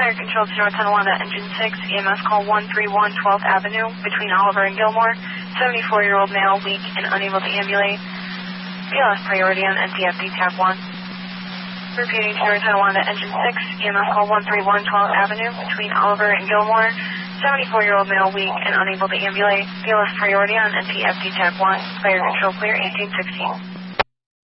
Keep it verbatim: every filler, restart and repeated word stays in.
Fire Control to North Tonawanda, Engine six, E M S call one three one twelfth Avenue, between Oliver and Gilmore. seventy-four-year-old male, weak and unable to ambulate. B L S priority on N T F D tab one. Repeating to North Tonawanda, Engine six, E M S call one three one twelfth Avenue, between Oliver and Gilmore. seventy-four-year-old male, weak and unable to ambulate. B L S priority on N T F D tab one. Fire Control clear, eighteen sixteen.